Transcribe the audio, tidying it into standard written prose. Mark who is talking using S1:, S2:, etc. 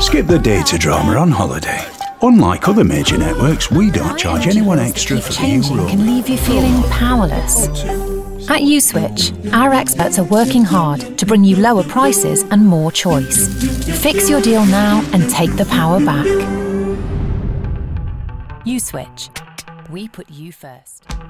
S1: Skip the data drama on holiday. Unlike other major networks, we don't charge anyone extra for the new
S2: Changing
S1: roam.
S2: can leave you feeling powerless. At USwitch, our experts are working hard to bring you lower prices and more choice. Fix your deal now and take the power back. USwitch. We put you first.